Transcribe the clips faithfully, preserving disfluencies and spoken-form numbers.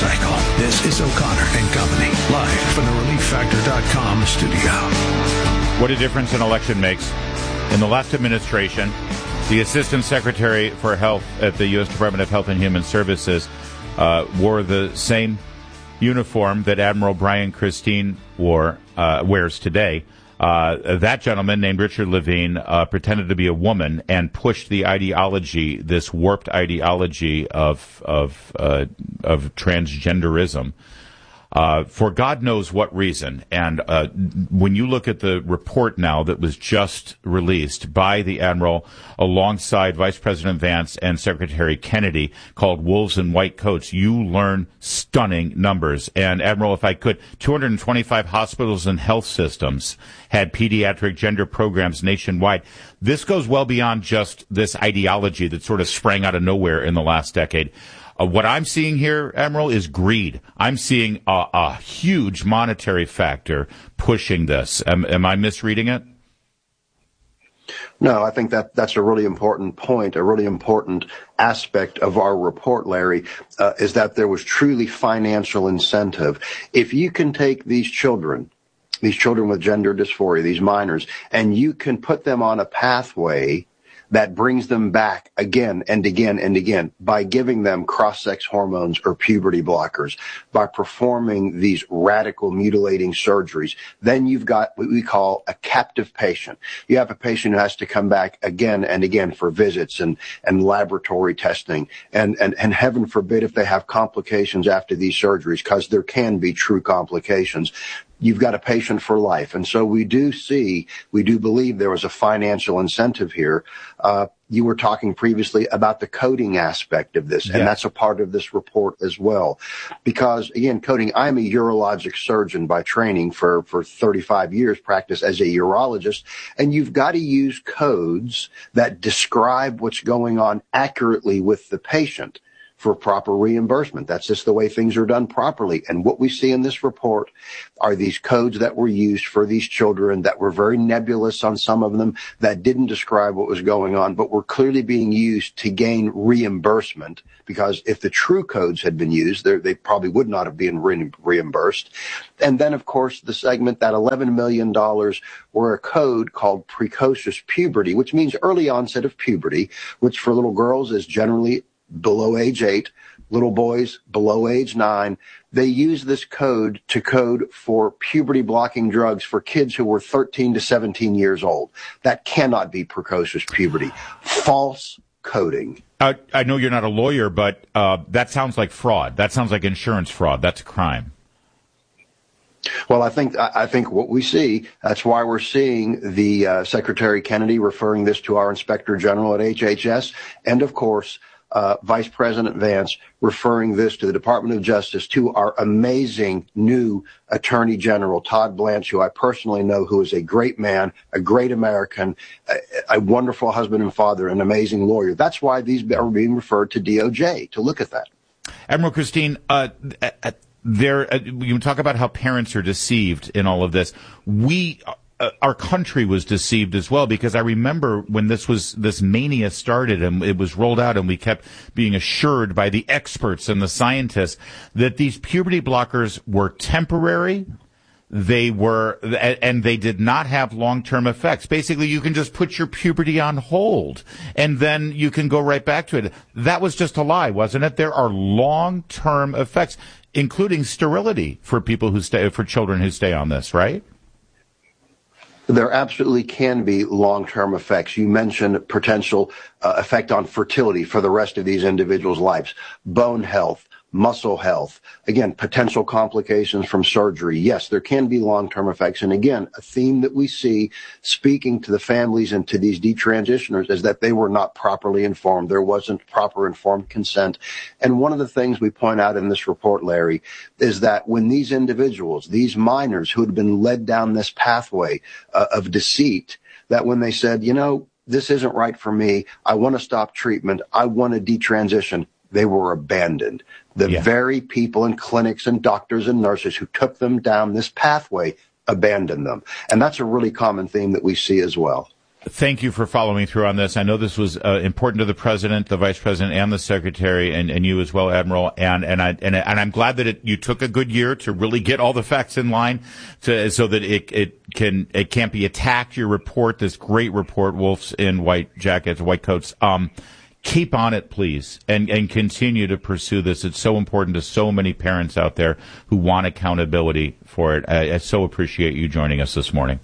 cycle. This is O'Connor and Company, live from the relief factor dot com studio. What a difference an election makes. In the last administration, the Assistant Secretary for Health at the U S Department of Health and Human Services uh, wore the same uniform that Admiral Brian Christine wore uh, wears today. Uh, that gentleman named Richard Levine uh, pretended to be a woman and pushed the ideology, this warped ideology of of uh, of transgenderism. Uh, for God knows what reason. And uh, when you look at the report now that was just released by the Admiral alongside Vice President Vance and Secretary Kennedy called Wolves in White Coats, you learn stunning numbers. And Admiral, if I could, two hundred twenty-five hospitals and health systems had pediatric gender programs nationwide. This goes well beyond just this ideology that sort of sprang out of nowhere in the last decade. Uh, what I'm seeing here, Admiral, is greed. I'm seeing a, a huge monetary factor pushing this. Am, am I misreading it? No, I think that that's a really important point, a really important aspect of our report, Larry, uh, is that there was truly financial incentive. If you can take these children, these children with gender dysphoria, these minors, and you can put them on a pathway that brings them back again and again and again by giving them cross-sex hormones or puberty blockers, by performing these radical mutilating surgeries, then you've got what we call a captive patient. You have a patient who has to come back again and again for visits and, and laboratory testing. And, and, and heaven forbid if they have complications after these surgeries, because there can be true complications. You've got a patient for life. And so we do see, we do believe there was a financial incentive here. Uh, you were talking previously about the coding aspect of this, yeah. And that's a part of this report as well. Because, again, coding, I'm a urologic surgeon by training for, for thirty-five years, practice as a urologist, and you've got to use codes that describe what's going on accurately with the patient for proper reimbursement. That's just the way things are done properly. And what we see in this report are these codes that were used for these children that were very nebulous on some of them, that didn't describe what was going on, but were clearly being used to gain reimbursement, because if the true codes had been used, they probably would not have been re- reimbursed. And then, of course, the segment, that eleven million dollars were a code called precocious puberty, which means early onset of puberty, which for little girls is generally below age eight, little boys below age nine. They use this code to code for puberty blocking drugs for kids who were thirteen to seventeen years old. That cannot be precocious puberty. False coding. Uh, I know you're not a lawyer, but uh, that sounds like fraud. That sounds like insurance fraud. That's a crime. Well, I think I think what we see, that's why we're seeing the uh, Secretary Kennedy referring this to our Inspector General at H H S, and of course, Uh, Vice President Vance referring this to the Department of Justice, to our amazing new Attorney General, Todd Blanche, who I personally know, who is a great man, a great American, a, a wonderful husband and father, an amazing lawyer. That's why these are being referred to D O J to look at that. Admiral Christine, uh, there, uh, you talk about how parents are deceived in all of this. We Uh, our country was deceived as well, because I remember when this was this mania started and it was rolled out, and we kept being assured by the experts and the scientists that these puberty blockers were temporary. They were, and they did not have long-term effects. Basically, you can just put your puberty on hold, and then you can go right back to it. That was just a lie, wasn't it? There are long-term effects, including sterility for people who stay, for children who stay on this, right? There absolutely can be long-term effects. You mentioned potential uh, effect on fertility for the rest of these individuals' lives, bone health, muscle health, again, potential complications from surgery. Yes, there can be long-term effects. And again, a theme that we see speaking to the families and to these detransitioners is that they were not properly informed. There wasn't proper informed consent. And one of the things we point out in this report, Larry, is that when these individuals, these minors who had been led down this pathway uh, of deceit, that when they said, you know, this isn't right for me, I want to stop treatment, I want to detransition, they were abandoned. The yeah. very people and clinics and doctors and nurses who took them down this pathway abandoned them. And that's a really common theme that we see as well. thank you for following through on this. I know this was uh, important to the president, the vice president, and the secretary, and, and you as well, Admiral. And and I and, and I'm glad that it, you took a good year to really get all the facts in line, to so that it it can it can't be attacked. Your report, this great report, Wolves in White Jackets, White Coats. Um, keep on it, please, and and continue to pursue this. It's so important to so many parents out there who want accountability for it. I, I so appreciate you joining us this morning.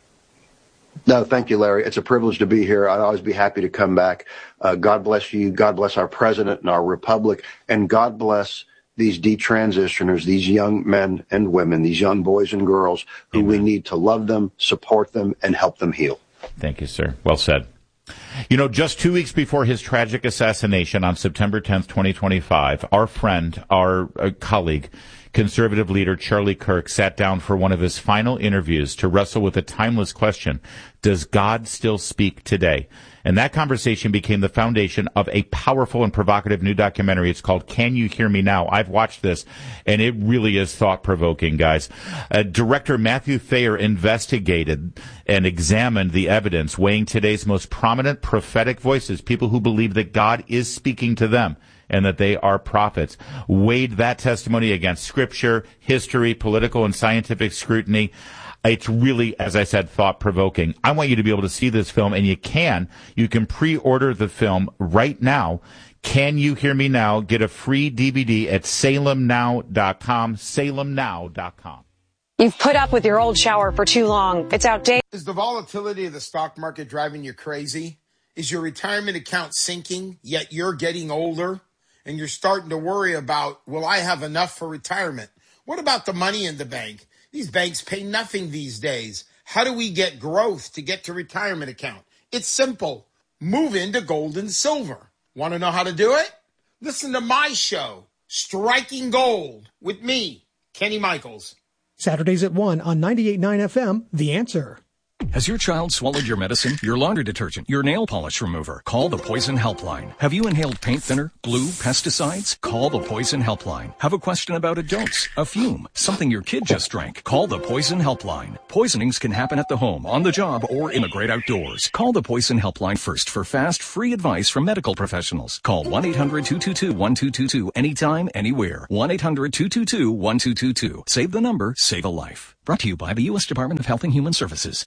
No, thank you, Larry. It's a privilege to be here. I'd always be happy to come back. Uh, God bless you. God bless our president and our republic. And God bless these detransitioners, these young men and women, these young boys and girls who Amen. We need to love them, support them, and help them heal. Thank you, sir. Well said. You know, just two weeks before his tragic assassination on September tenth, twenty twenty-five, our friend, our uh, colleague, conservative leader Charlie Kirk sat down for one of his final interviews to wrestle with a timeless question: does God still speak today? And that conversation became the foundation of a powerful and provocative new documentary. It's called Can You Hear Me Now? I've watched this, and it really is thought-provoking, guys. Uh, director Matthew Thayer investigated and examined the evidence, weighing today's most prominent prophetic voices, people who believe that God is speaking to them and that they are prophets, weighed that testimony against scripture, history, political and scientific scrutiny. It's really, as I said, thought-provoking. I want you to be able to see this film, and you can. You can pre-order the film right now. Can You Hear Me Now? Get a free D V D at salem now dot com, salem now dot com. You've put up with your old shower for too long. It's outdated. Is the volatility of the stock market driving you crazy? Is your retirement account sinking, yet you're getting older? And you're starting to worry about, will I have enough for retirement? What about the money in the bank? These banks pay nothing these days. How do we get growth to get to retirement account? It's simple. Move into gold and silver. Want to know how to do it? Listen to my show, Striking Gold, with me, Kenny Michaels. Saturdays at one on ninety-eight point nine F M, The Answer. Has your child swallowed your medicine, your laundry detergent, your nail polish remover? Call the Poison Helpline. Have you inhaled paint thinner, glue, pesticides? Call the Poison Helpline. Have a question about a dose, a fume, something your kid just drank? Call the Poison Helpline. Poisonings can happen at the home, on the job, or in the great outdoors. Call the Poison Helpline first for fast, free advice from medical professionals. Call one eight hundred two two two one two two two anytime, anywhere. one eight hundred two two two one two two two. Save the number, save a life. Brought to you by the U S Department of Health and Human Services.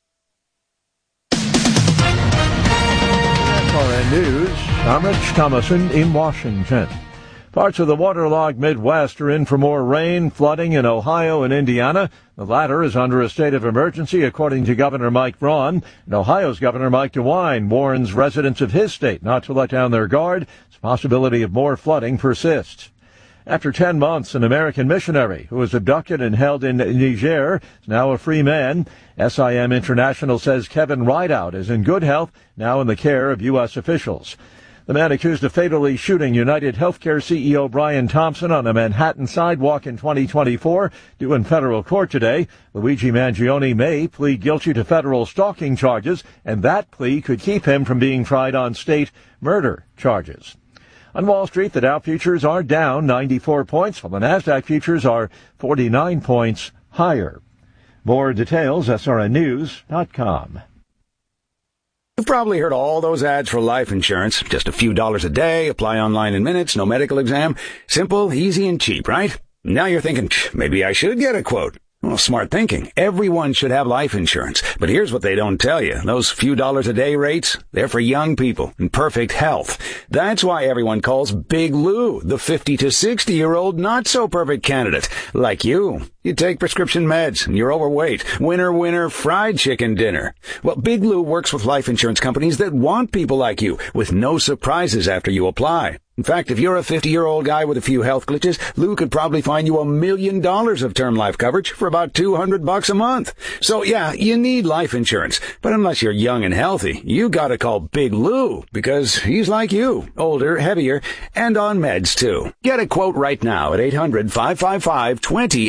S R N News, I'm Rich Thomason in Washington. Parts of the waterlogged Midwest are in for more rain, flooding in Ohio and Indiana. The latter is under a state of emergency, according to Governor Mike Braun. And Ohio's Governor Mike DeWine warns residents of his state not to let down their guard as the possibility of more flooding persists. After ten months, an American missionary who was abducted and held in Niger is now a free man. S I M International says Kevin Rideout is in good health, now in the care of U S officials. The man accused of fatally shooting United Healthcare C E O Brian Thompson on a Manhattan sidewalk in twenty twenty-four, due in federal court today. Luigi Mangione may plead guilty to federal stalking charges, and that plea could keep him from being tried on state murder charges. On Wall Street, the Dow futures are down ninety-four points, while the Nasdaq futures are forty-nine points higher. More details, S R N news dot com. You've probably heard all those ads for life insurance. Just a few dollars a day, apply online in minutes, no medical exam. Simple, easy, and cheap, right? Now you're thinking, maybe I should get a quote. Well, smart thinking. Everyone should have life insurance. But here's what they don't tell you. Those few dollars a day rates, they're for young people in perfect health. That's why everyone calls Big Lou the fifty to sixty year old not so perfect candidate. Like you. You take prescription meds and you're overweight. Winner, winner, fried chicken dinner. Well, Big Lou works with life insurance companies that want people like you with no surprises after you apply. In fact, if you're a fifty-year-old guy with a few health glitches, Lou could probably find you a million dollars of term life coverage for about two hundred bucks a month. So yeah, you need life insurance. But unless you're young and healthy, you gotta call Big Lou because he's like you, older, heavier, and on meds too. Get a quote right now at eight hundred five five five two zero eight five.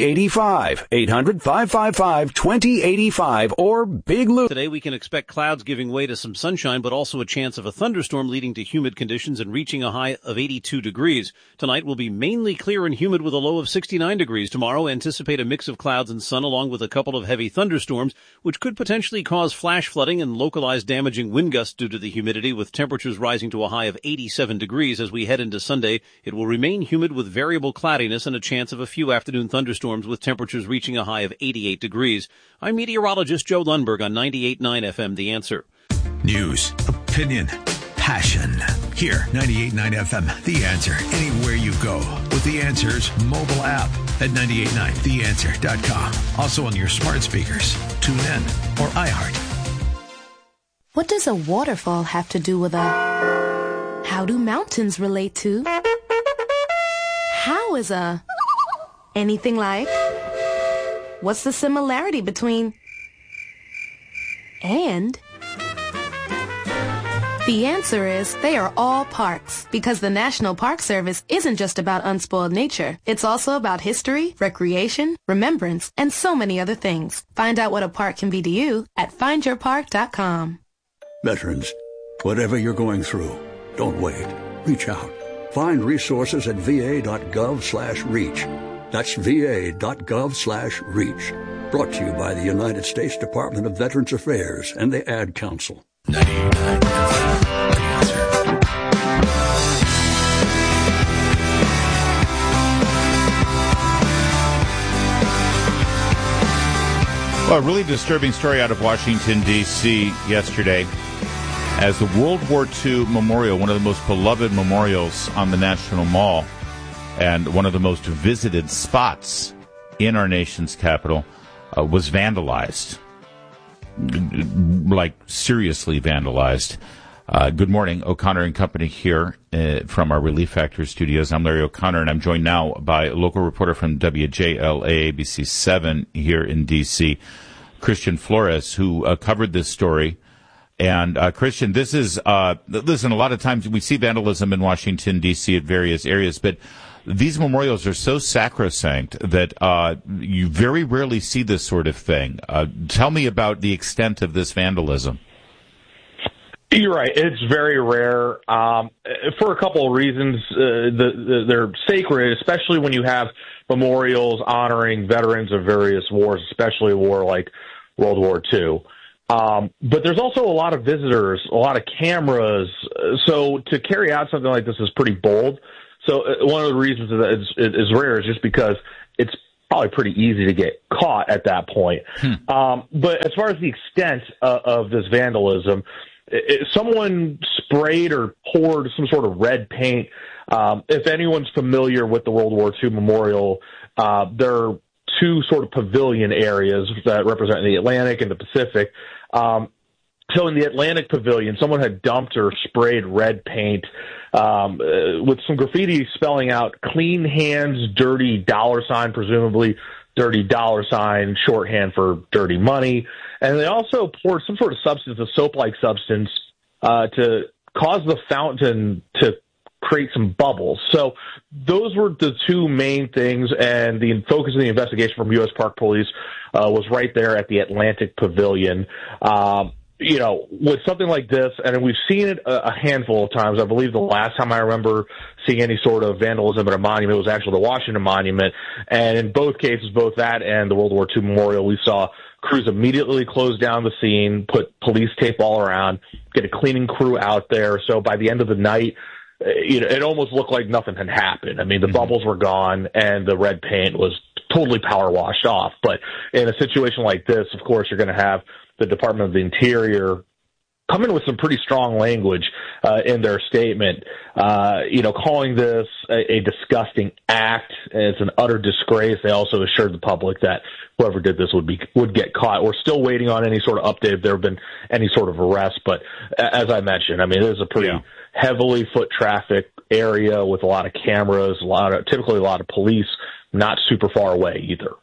five, eight hundred, five five five, two zero eight five, or Big Lou. Today we can expect clouds giving way to some sunshine, but also a chance of a thunderstorm leading to humid conditions and reaching a high of eighty-two degrees. Tonight will be mainly clear and humid with a low of sixty-nine degrees. Tomorrow anticipate a mix of clouds and sun along with a couple of heavy thunderstorms, which could potentially cause flash flooding and localized damaging wind gusts due to the humidity, with temperatures rising to a high of eighty-seven degrees as we head into Sunday. It will remain humid with variable cloudiness and a chance of a few afternoon thunderstorms with temperatures reaching a high of eighty-eight degrees. I'm meteorologist Joe Lundberg on ninety-eight point nine F M, The Answer. News, opinion, passion. Here, ninety-eight point nine F M, The Answer. Anywhere you go with The Answer's mobile app at ninety-eight point nine the answer dot com. Also on your smart speakers. Tune in or iHeart. What does a waterfall have to do with a... How do mountains relate to... How is a... Anything like... What's the similarity between... And... The answer is they are all parks, because the National Park Service isn't just about unspoiled nature. It's also about history, recreation, remembrance, and so many other things. Find out what a park can be to you at find your park dot com. Veterans, whatever you're going through, don't wait. Reach out. Find resources at va.gov slash reach. That's va.gov slash reach. Brought to you by the United States Department of Veterans Affairs and the Ad Council. ninety-nine Well, a really disturbing story out of Washington, D C yesterday, as the World War Two Memorial, one of the most beloved memorials on the National Mall and one of the most visited spots in our nation's capital, uh, was vandalized. Like, seriously vandalized. Uh, good morning, O'Connor and Company here uh, from our Relief Factor studios. I'm Larry O'Connor, and I'm joined now by a local reporter from W J L A A B C seven here in D C, Christian Flores, who uh, covered this story. And, uh, Christian, this is, uh, listen, a lot of times we see vandalism in Washington, D C at various areas, but these memorials are so sacrosanct that uh, you very rarely see this sort of thing. Uh, tell me about the extent of this vandalism. You're right. It's very rare um, for a couple of reasons. Uh, the, the, they're sacred, especially when you have memorials honoring veterans of various wars, especially a war like World War Two. Um, but there's also a lot of visitors, a lot of cameras. So to carry out something like this is pretty bold. So one of the reasons that it's, it's rare is just because it's probably pretty easy to get caught at that point. Hmm. Um, but as far as the extent uh, of this vandalism, it, someone sprayed or poured some sort of red paint. Um, if anyone's familiar with the World War Two Memorial, uh, there are two sort of pavilion areas that represent the Atlantic and the Pacific. Um, So in the Atlantic Pavilion, someone had dumped or sprayed red paint um, uh, with some graffiti spelling out "clean hands, dirty dollar sign," presumably dirty dollar sign, shorthand for dirty money. And they also poured some sort of substance, a soap-like substance, uh, to cause the fountain to create some bubbles. So those were the two main things, and the focus of the investigation from U S Park Police uh, was right there at the Atlantic Pavilion. Um, You know, with something like this, and we've seen it a handful of times. I believe the last time I remember seeing any sort of vandalism at a monument was actually the Washington Monument. And in both cases, both that and the World War Two Memorial, we saw crews immediately close down the scene, put police tape all around, get a cleaning crew out there. So by the end of the night, you know, it almost looked like nothing had happened. I mean, the mm-hmm. bubbles were gone and the red paint was totally power washed off. But in a situation like this, of course, you're going to have the Department of the Interior come in with some pretty strong language uh, in their statement, uh, you know, calling this a, a disgusting act. It's an utter disgrace. They also assured the public that whoever did this would be would get caught. We're still waiting on any sort of update if there have been any sort of arrest. But as I mentioned, I mean, it is a pretty yeah. heavily foot traffic area with a lot of cameras, a lot of typically a lot of police, not super far away either.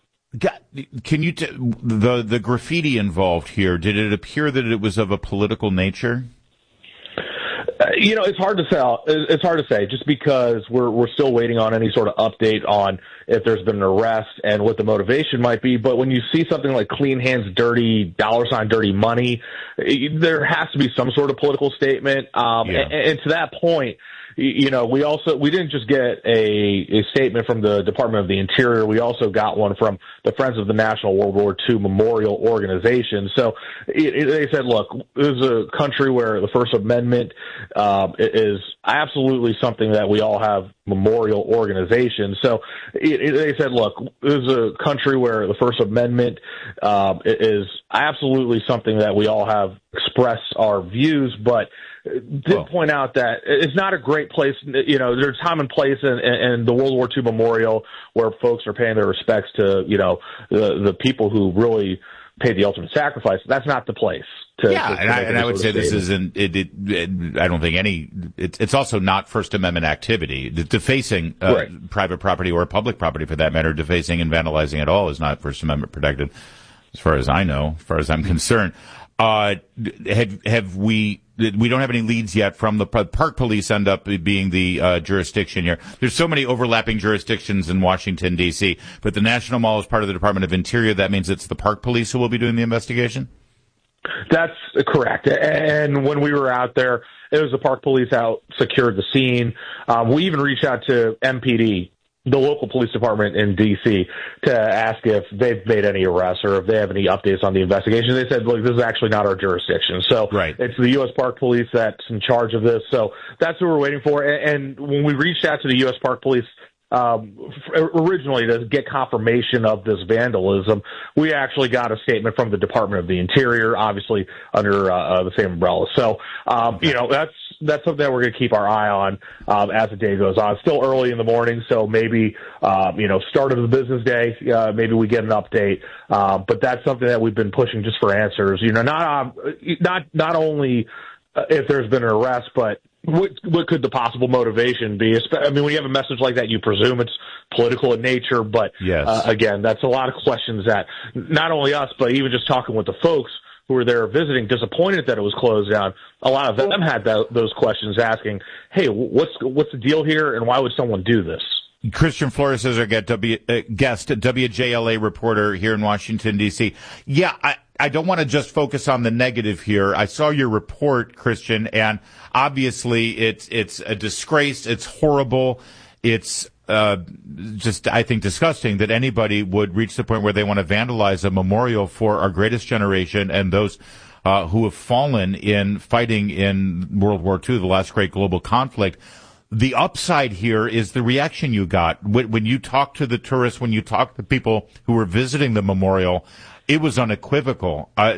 Can you, t- the, the graffiti involved here, did it appear that it was of a political nature? Uh, you know, it's hard to say. It's hard to say, just because we're we're still waiting on any sort of update on if there's been an arrest and what the motivation might be. But when you see something like clean hands, dirty dollar sign, dirty money, there has to be some sort of political statement. Um, yeah. and, and to that point, you know, we also we didn't just get a, a statement from the Department of the Interior. We also got one from the Friends of the National World War Two Memorial Organization. So it, it, they said, look, this is a country where the First Amendment um, is absolutely something that we all have memorial organizations. So it, it, they said, look, this is a country where the First Amendment um, is absolutely something that we all have express our views, but did well, point out that it's not a great place. You know, there's time and place in, in, in the World War Two Memorial where folks are paying their respects to, you know, the, the people who really paid the ultimate sacrifice. That's not the place. To, yeah, to, to and, I, and I would say statement. This isn't. It, it, it, I don't think any. It, it's also not First Amendment activity. The defacing uh, right. private property or public property, for that matter, defacing and vandalizing at all is not First Amendment protected, as far as I know, as far as I'm concerned. Uh, have, have we, we don't have any leads yet from the park police end up being the uh, jurisdiction here. There's so many overlapping jurisdictions in Washington, D C, but the National Mall is part of the Department of Interior. That means it's the park police who will be doing the investigation? That's correct. And when we were out there, it was the park police out, secured the scene. Um, we even reached out to M P D, the local police department in D C, to ask if they've made any arrests or if they have any updates on the investigation. They said, look, this is actually not our jurisdiction. So right. It's the U S Park Police that's in charge of this. So that's what we're waiting for. And when we reached out to the U S Park Police um, originally to get confirmation of this vandalism, we actually got a statement from the Department of the Interior, obviously under uh, the same umbrella. So, um, you know, that's that's something that we're going to keep our eye on um, as the day goes on. It's still early in the morning, so maybe, um, you know, start of the business day, uh, maybe we get an update. Uh, but that's something that we've been pushing just for answers. You know, not um, not not only uh, if there's been an arrest, but What, what could the possible motivation be? I mean, when you have a message like that, you presume it's political in nature. But yes. uh, again, that's a lot of questions that not only us, but even just talking with the folks who were there visiting, disappointed that it was closed down. A lot of them had that, those questions asking, hey, what's what's the deal here, and why would someone do this? Christian Flores is our get w, uh, guest, W J L A reporter here in Washington, D C. Yeah, I, I don't want to just focus on the negative here. I saw your report, Christian, and obviously it's it's a disgrace. It's horrible. It's uh, just, I think, disgusting that anybody would reach the point where they want to vandalize a memorial for our greatest generation and those uh, who have fallen in fighting in World War Two, the last great global conflict. The upside here is the reaction you got. When you talk to the tourists, when you talk to people who were visiting the memorial, it was unequivocal. Uh,